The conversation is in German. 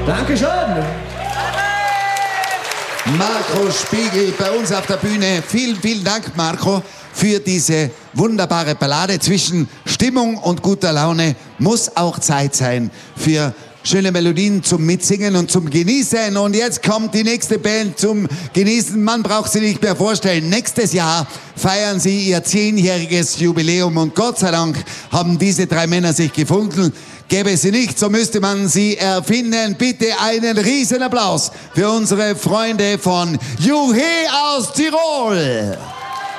Dankeschön. Marco Spiegel bei uns auf der Bühne. Vielen, vielen Dank, Marco, für diese wunderbare Ballade. Zwischen Stimmung und guter Laune muss auch Zeit sein für schöne Melodien zum Mitsingen und zum Genießen. Und jetzt kommt die nächste Band zum Genießen. Man braucht sie nicht mehr vorstellen. Nächstes Jahr feiern sie ihr 10-jähriges Jubiläum. Und Gott sei Dank haben diese 3 Männer sich gefunden. Gäbe es sie nicht, so müsste man sie erfinden. Bitte einen riesen Applaus für unsere Freunde von Juhe aus Tirol.